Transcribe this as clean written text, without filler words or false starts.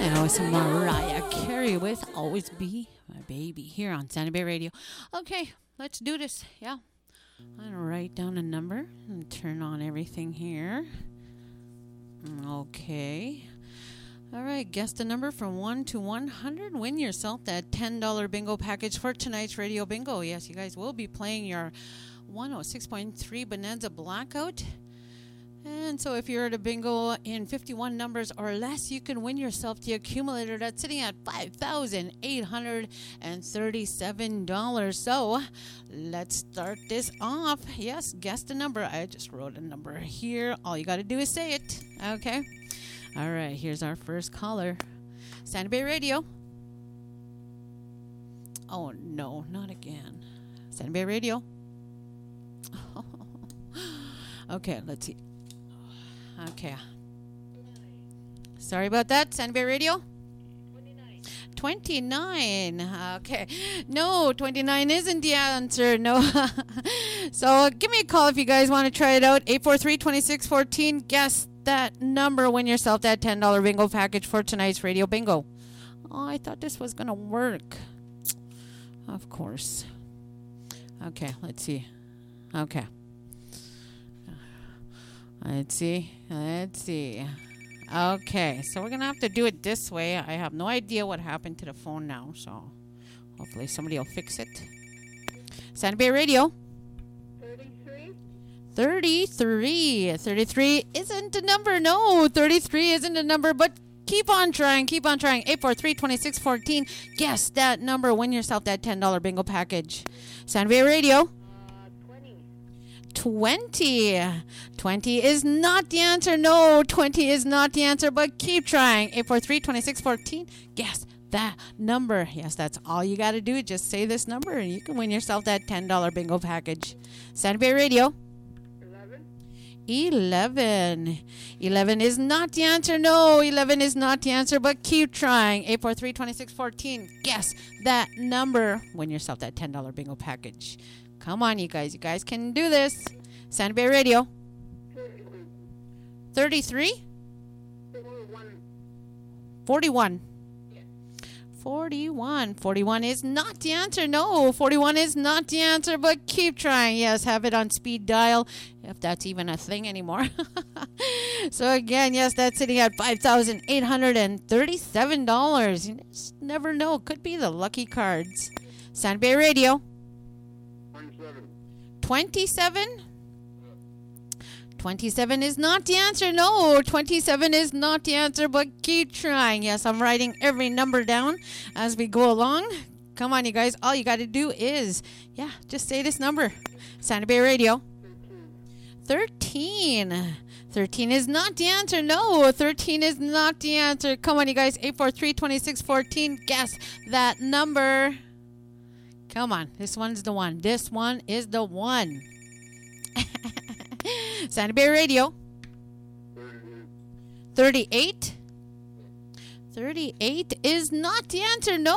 That was Mariah Carey with Always Be My Baby here on Sandy Bay Radio. Okay, let's do this. Yeah. I'm going to write down a number and turn on everything here. Okay. All right, guess the number from 1 to 100. Win yourself that $10 bingo package for tonight's radio bingo. Yes, you guys will be playing your 106.3 Bonanza Blackout. And so if you're at a bingo in 51 numbers or less, you can win yourself the accumulator that's sitting at $5,837. So let's start this off. Yes, guess the number. I just wrote a number here. All you got to do is say it. Okay. All right, here's our first caller. Sandy Bay Radio. Oh, no, not again. Sandy Bay Radio. Okay, let's see. Okay. Sorry about that. Sandy Bay Radio? 29. Okay. No, 29 isn't the answer. No. So give me a call if you guys want to try it out. 843-2614. Guess that number. Win yourself that $10 bingo package for tonight's radio bingo. Oh, I thought this was going to work. Of course. Okay, let's see. Okay. Let's see. Okay, so we're going to have to do it this way. I have no idea what happened to the phone now, so hopefully somebody will fix it. Sandy Bay Radio. 33. 33 isn't a number. No, 33 isn't a number, but keep on trying. 843-2614. Guess that number. Win yourself that $10 bingo package. Sandy Bay Radio. 20. 20 is not the answer. No, 20 is not the answer, but keep trying. 843-2614. Guess that number. Yes, that's all you got to do. Just say this number and you can win yourself that $10 bingo package. Sandy Bay Radio. 11. 11 is not the answer. No, 11 is not the answer, but keep trying. 843-2614. Guess that number. Win yourself that $10 bingo package. Come on, you guys. You guys can do this. Sandy Bay Radio. 33? 41. 41. 41 is not the answer. No, 41 is not the answer, but keep trying. Yes, have it on speed dial, if that's even a thing anymore. So again, yes, that's sitting at $5,837. You just never know. Could be the lucky cards. Sandy Bay Radio. 27? 27 is not the answer. No, 27 is not the answer, but keep trying. Yes, I'm writing every number down as we go along. Come on, you guys. All you got to do is, just say this number. Sandy Bay Radio. 13. 13 is not the answer. No, 13 is not the answer. Come on, you guys. 843-2614. Guess that number. Come on. This one's the one. This one is the one. Sandy Bay Radio. 38. 38 is not the answer. No.